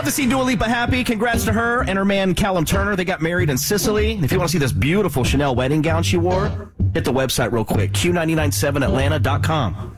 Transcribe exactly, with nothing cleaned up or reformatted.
to see Dua Lipa happy. Congrats to her and her man Callum Turner. They got married in Sicily. If you want to see this beautiful Chanel wedding gown she wore, hit the website real quick, Q nine nine seven Atlanta dot com.